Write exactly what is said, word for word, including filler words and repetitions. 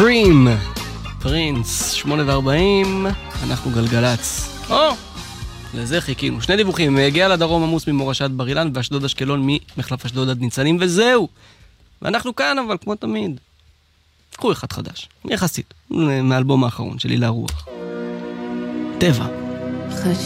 קרים, פרינס, שמונה וארבעים, אנחנו גלגלץ. או, לזה חיכינו. שני דיווחים, הגיע לדרום עמוס ממורשת בר אילן, ואשדוד אשקלון ממחלף אשדוד עד ניצנים, וזהו. ואנחנו כאן, אבל כמו תמיד. קחו אחד חדש, יחסית, מאלבום האחרון של הילה רוח. טבע.